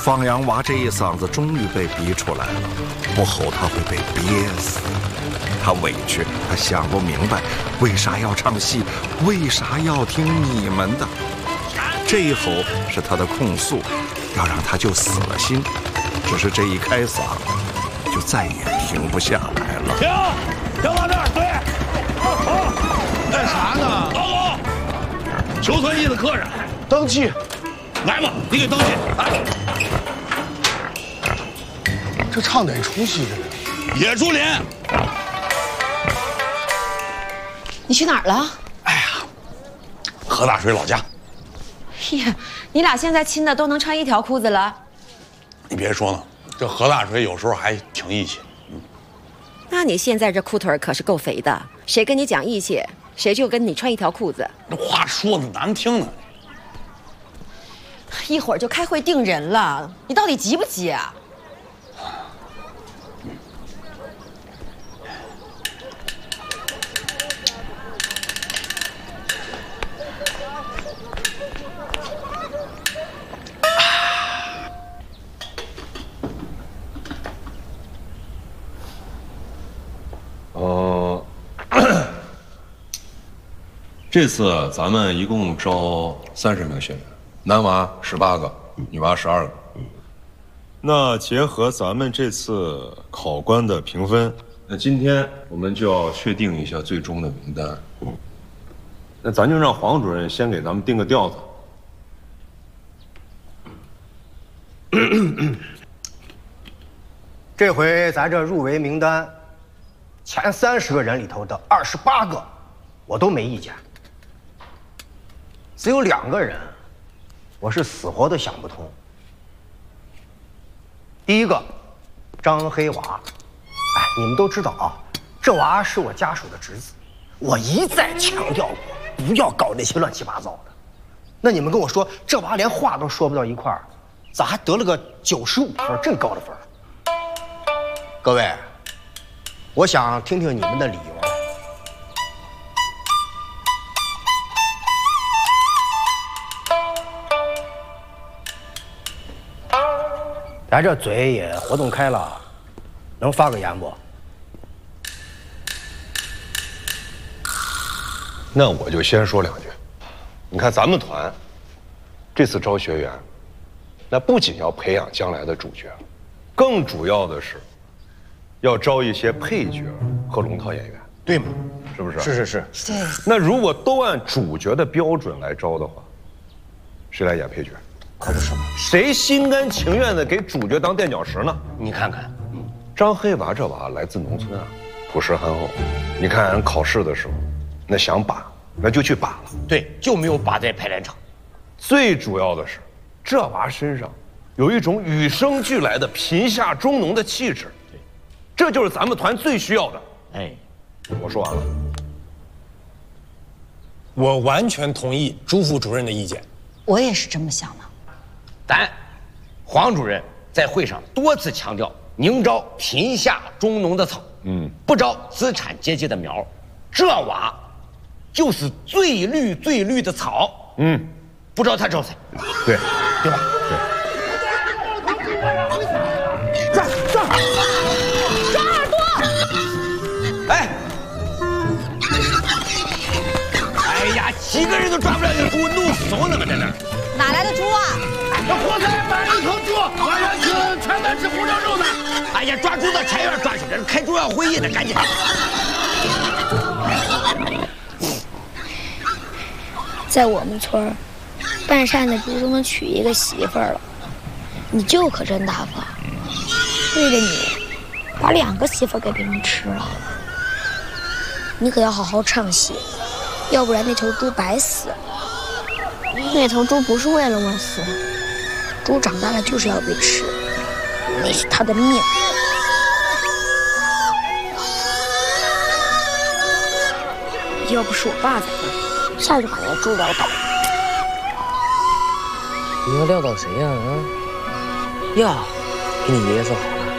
放羊娃这一嗓子终于被逼出来了，不吼他会被憋死。他委屈，他想不明白，为啥要唱戏，为啥要听你们的？这一吼是他的控诉，要让他就死了心。只是这一开嗓，就再也停不下来了。 停到这儿，对，好， 干啥呢？ 老总，求存记的客人， 登记。 来吧，你给登记。来， 这唱哪出戏这是？ 野猪林。 你去哪儿了？ 哎呀，何大水老家。 呀，你俩现在亲的都能穿一条裤子了。 你别说呢，这何大水有时候还挺义气。 那你现在这裤腿可是够肥的，谁跟你讲义气，谁就跟你穿一条裤子。 这话说的难听呢。 一会儿就开会定人了，你到底急不急啊？ 这次咱们一共招30名学员，男娃18个，女娃12个。那结合咱们这次考官的评分，那今天我们就要确定一下最终的名单。那咱就让黄主任先给咱们定个调子。 这回咱这入围名单，前30个人里头的28个，我都没意见。只有2个人，我是死活都想不通。第一个，张黑娃，你们都知道啊，这娃是我家属的侄子，我一再强调过，不要搞那些乱七八糟的。那你们跟我说，这娃连话都说不到一块儿，咋还得了个95分，真高的分？各位，我想听听你们的理由。咱这嘴也活动开了，能发个言不？ 那我就先说2句。你看咱们团这次招学员，那不仅要培养将来的主角，更主要的是要招一些配角和龙套演员， 对吗？ 是不是？ 是。 对。 那如果都按主角的标准来招的话，谁来演配角？ 可不是吗？ 谁心甘情愿的给主角当垫脚石呢？ 你看看， 张黑娃这娃来自农村啊，朴实憨厚。你看俺考试的时候，那想把那就去把了， 对，就没有把在排练场。 最主要的是，这娃身上有一种与生俱来的贫下中农的气质，这就是咱们团最需要的。我说完了。 我完全同意朱副主任的意见。 我也是这么想的。 咱黄主任在会上多次强调，宁招贫下中农的草，不招资产阶级的苗。这娃就是最绿的草，不招他招谁？ 对， 对吧？ 对。 抓耳朵！ 哎呀，几个人都抓不了一个猪，弄死我了吗？在那儿。 哪来的猪啊？ 这活塞买了一头猪，晚上请全班吃红烧肉呢。 哎呀，抓猪到前院抓去，这是开重要会议呢，赶紧。 在我们村儿，半扇的猪都能娶一个媳妇儿了。你舅可真大方，为了你，把2个媳妇儿给别人吃了。你可要好好唱戏，要不然那头猪白死。那头猪不是为了我死，猪长大了就是要被吃，那是它的命。要不是我爸在那儿，下就把那猪撂倒。 你要撂倒谁呀？呀，给你爷爷做好。